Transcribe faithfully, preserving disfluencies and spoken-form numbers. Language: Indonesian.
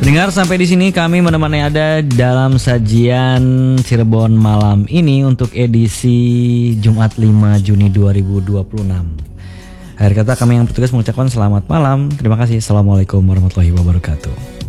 Pendengar, sampai di sini kami menemani Anda dalam sajian Cirebon malam ini untuk edisi Jumat lima Juni dua ribu dua puluh enam. Akhir kata kami yang bertugas mengucapkan selamat malam. Terima kasih. Assalamualaikum warahmatullahi wabarakatuh.